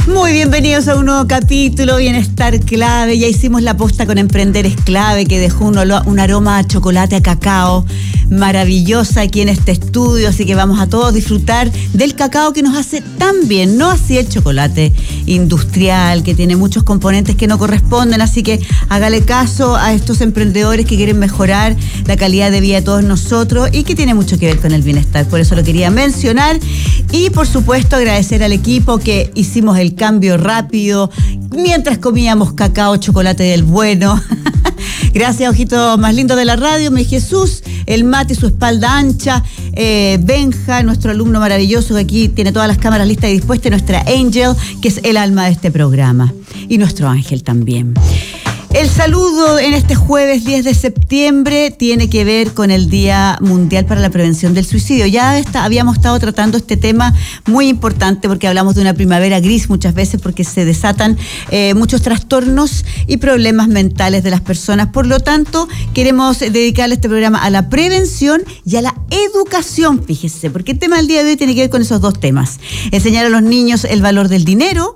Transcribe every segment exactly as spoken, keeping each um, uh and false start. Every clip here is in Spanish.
Muy bienvenidos a un nuevo capítulo, Bienestar Clave. Ya hicimos la posta con Emprender es Clave, que dejó un, olor, un aroma a chocolate, a cacao, maravillosa aquí en este estudio, así que vamos a todos disfrutar del cacao que nos hace tan bien, no así el chocolate industrial, que tiene muchos componentes que no corresponden, así que hágale caso a estos emprendedores que quieren mejorar la calidad de vida de todos nosotros y que tiene mucho que ver con el bienestar, por eso lo quería mencionar y por supuesto agradecer al equipo que hicimos el cambio rápido mientras comíamos cacao, chocolate del bueno. Gracias, ojito más lindo de la radio, mi Jesús, el Mati, su espalda ancha, eh, Benja, nuestro alumno maravilloso que aquí tiene todas las cámaras listas y dispuestas, nuestra Angel, que es el alma de este programa, y nuestro ángel también. El saludo en este jueves diez de septiembre tiene que ver con el Día Mundial para la Prevención del Suicidio. Ya está, habíamos estado tratando este tema muy importante porque hablamos de una primavera gris muchas veces porque se desatan eh, muchos trastornos y problemas mentales de las personas. Por lo tanto, queremos dedicarle este programa a la prevención y a la educación, fíjese, porque el tema del día de hoy tiene que ver con esos dos temas. Enseñar a los niños el valor del dinero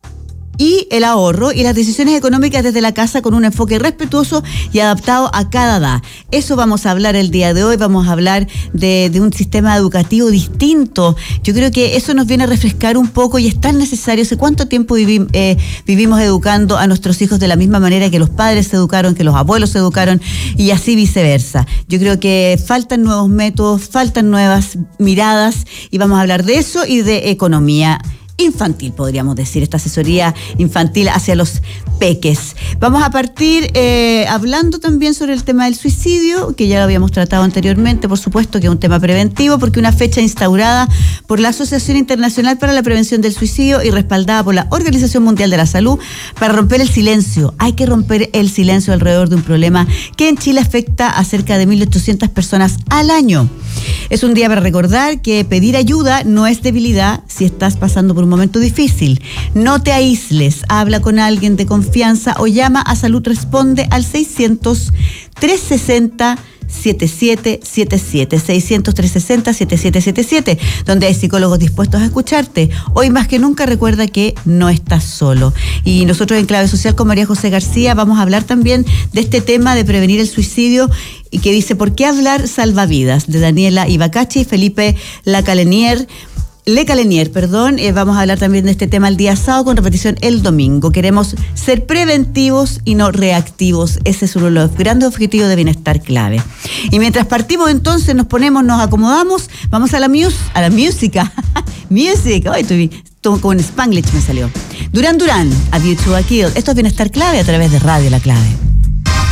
y el ahorro y las decisiones económicas desde la casa con un enfoque respetuoso y adaptado a cada edad. Eso vamos a hablar el día de hoy, vamos a hablar de, de un sistema educativo distinto. Yo creo que eso nos viene a refrescar un poco y es tan necesario. ¿Hace cuánto tiempo vivi, eh, vivimos educando a nuestros hijos de la misma manera que los padres se educaron, que los abuelos se educaron y así viceversa? Yo creo que faltan nuevos métodos, faltan nuevas miradas y vamos a hablar de eso y de economía infantil, podríamos decir, esta asesoría infantil hacia los peques. Vamos a partir eh, hablando también sobre el tema del suicidio, que ya lo habíamos tratado anteriormente, por supuesto que es un tema preventivo, porque una fecha instaurada por la Asociación Internacional para la Prevención del Suicidio y respaldada por la Organización Mundial de la Salud para romper el silencio. Hay que romper el silencio alrededor de un problema que en Chile afecta a cerca de mil ochocientas personas al año. Es un día para recordar que pedir ayuda no es debilidad si estás pasando por un momento difícil. No te aísles, habla con alguien de confianza o llama a Salud Responde al seiscientos, trescientos sesenta, setenta y siete setenta y siete, seiscientos, trescientos sesenta, setenta y siete setenta y siete, donde hay psicólogos dispuestos a escucharte. Hoy más que nunca recuerda que no estás solo. Y nosotros en Clave Social con María José García vamos a hablar también de este tema de prevenir el suicidio y que dice ¿por qué hablar salva vidas? De Daniela Ibacachi y Felipe Lacalenier. Le Calenier, perdón, eh, vamos a hablar también de este tema el día sábado con repetición el domingo. Queremos ser preventivos y no reactivos. Ese es uno de los grandes objetivos de Bienestar Clave. Y mientras partimos entonces, nos ponemos, nos acomodamos, vamos a la mus, a la música. Music, hoy estoy con Spanglish me salió. Duran Duran, A View to a Kill. Esto es Bienestar Clave a través de Radio La Clave.